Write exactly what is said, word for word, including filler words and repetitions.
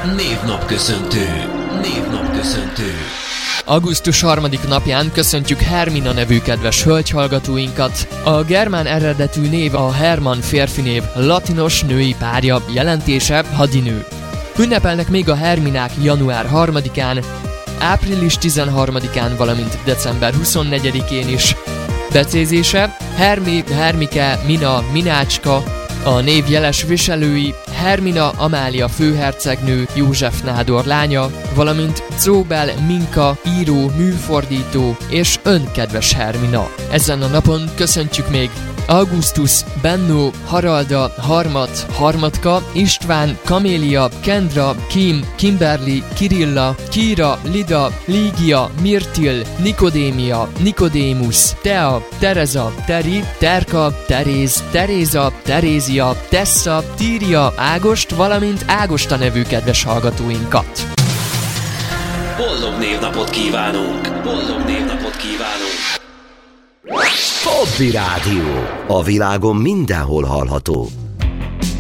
Névnapköszöntő. Névnapköszöntő. augusztus harmadik napján köszöntjük Hermina nevű kedves hölgyhallgatóinkat. A germán eredetű név a Hermann férfinév latinos női párja, jelentése hadinő. Ünnepelnek még a Herminák január harmadikán, április tizenharmadikán, valamint december huszonnegyedikén is. Becézése Hermi, Hermike, Mina, Minácska, a név jeles viselői Hermina Amália főhercegnő, József nádor lánya, valamint Zóbel Minka, író, műfordító és önkedves Hermina. Ezen a napon köszöntjük még Augustus, Benno, Haralda, Harmat, Harmatka, István, Kamélia, Kendra, Kim, Kimberly, Kirilla, Kira, Lida, Lígia, Mirtil, Nikodémia, Nikodémus, Tea, Tereza, Teri, Terka, Teréz, Teréza, Terézia, Tessa, Tíria, Ágost, valamint Ágosta nevű kedves hallgatóinkat. Boldog névnapot kívánunk! Boldog névnapot kívánunk! Hobby Rádió. A világon mindenhol hallható.